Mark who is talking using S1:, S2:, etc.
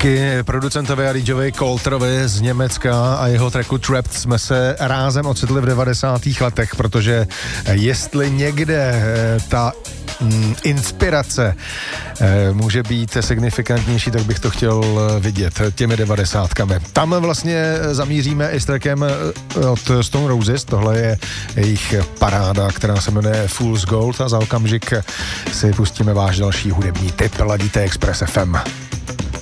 S1: Díky producentovi a DJovi Colterovi z Německa a jeho tracku Trapped jsme se rázem ocitli v 90. letech, protože jestli někde ta inspirace může být signifikantnější, tak bych to chtěl vidět těmi 90kami. Tam vlastně zamíříme i s trackem od Stone Roses, tohle je jejich paráda, která se jmenuje Fool's Gold a za okamžik si pustíme váš další hudební tip. Ladíte Express FM.